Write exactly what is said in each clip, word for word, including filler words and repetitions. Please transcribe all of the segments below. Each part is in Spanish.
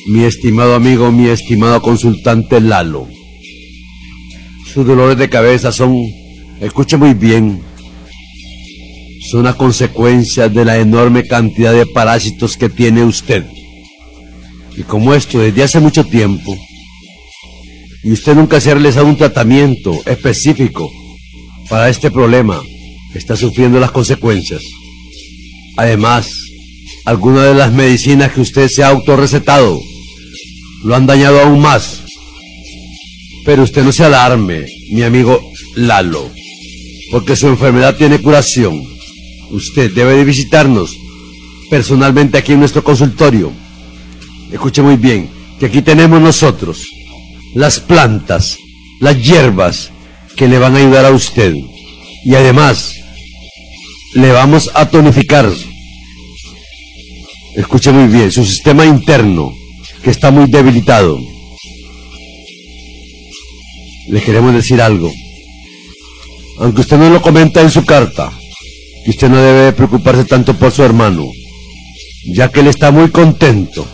Mi estimado amigo, mi estimado consultante Lalo, sus dolores de cabeza son, escuche muy bien, son una consecuencia de la enorme cantidad de parásitos que tiene usted. Y como esto desde hace mucho tiempo, y usted nunca se ha realizado un tratamiento específico para este problema, está sufriendo las consecuencias. Además, algunas de las medicinas que usted se ha autorrecetado lo han dañado aún más. Pero usted no se alarme, mi amigo Lalo, porque su enfermedad tiene curación. Usted debe de visitarnos personalmente aquí en nuestro consultorio. Escuche muy bien, que aquí tenemos nosotros las plantas, las hierbas que le van a ayudar a usted. Y además, le vamos a tonificar, escuche muy bien, su sistema interno, que está muy debilitado. Le queremos decir algo. Aunque usted no lo comenta en su carta, que usted no debe preocuparse tanto por su hermano, ya que él está muy contento.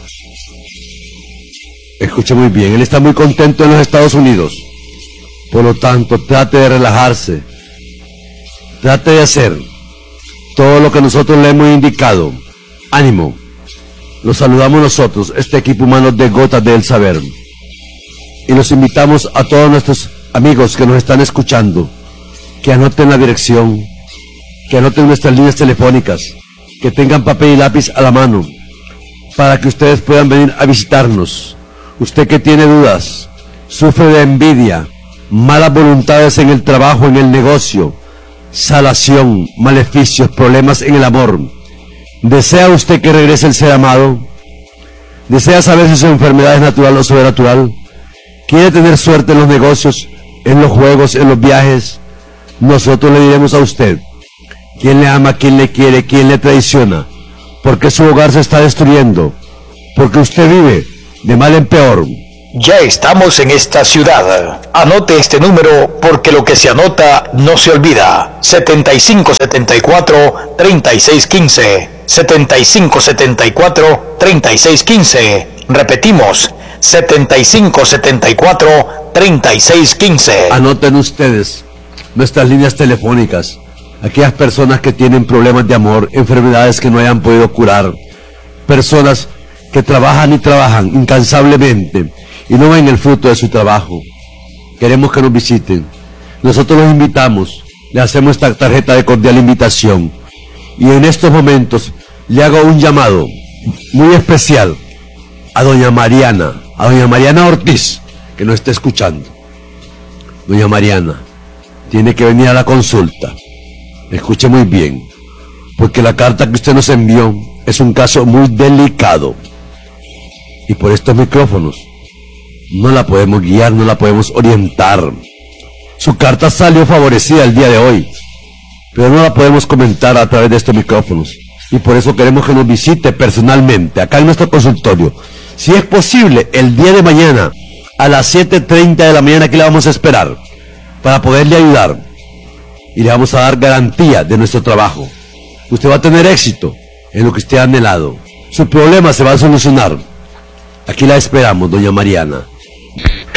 Escuche muy bien, él está muy contento en los Estados Unidos. Por lo tanto, trate de relajarse. Trate de hacer todo lo que nosotros le hemos indicado. Ánimo. Los saludamos nosotros, este equipo humano de Gotas del Saber. Y los invitamos a todos nuestros amigos que nos están escuchando, que anoten la dirección, que anoten nuestras líneas telefónicas, que tengan papel y lápiz a la mano, para que ustedes puedan venir a visitarnos. Usted que tiene dudas, sufre de envidia, malas voluntades en el trabajo, en el negocio, salación, maleficios, problemas en el amor. ¿Desea usted que regrese el ser amado? ¿Desea saber si su enfermedad es natural o sobrenatural? ¿Quiere tener suerte en los negocios, en los juegos, en los viajes? Nosotros le diremos a usted quién le ama, quién le quiere, quién le traiciona, porque su hogar se está destruyendo, porque usted vive de mal en peor. Ya estamos en esta ciudad. Anote este número porque lo que se anota no se olvida. setenta y cinco setenta y cuatro, treinta y seis quince. setenta y cinco setenta y cuatro, treinta y seis quince. Repetimos, setenta y cinco setenta y cuatro, treinta y seis quince. Anoten ustedes nuestras líneas telefónicas. Aquellas personas que tienen problemas de amor, enfermedades que no hayan podido curar, personas que trabajan y trabajan incansablemente y no ven el fruto de su trabajo. Queremos que nos visiten. Nosotros los invitamos, le hacemos esta tarjeta de cordial invitación, y en estos momentos le hago un llamado muy especial a doña Mariana, a doña Mariana Ortiz, que nos está escuchando. Doña Mariana, tiene que venir a la consulta. Escuche muy bien, porque la carta que usted nos envió es un caso muy delicado, y por estos micrófonos no la podemos guiar, no la podemos orientar. Su carta salió favorecida el día de hoy, pero no la podemos comentar a través de estos micrófonos, y por eso queremos que nos visite personalmente acá en nuestro consultorio. Si es posible, el día de mañana a las siete treinta de la mañana, aquí la vamos a esperar para poderle ayudar, y le vamos a dar garantía de nuestro trabajo. Usted va a tener éxito en lo que usted ha anhelado. Su problema se va a solucionar. Aquí la esperamos, doña Mariana.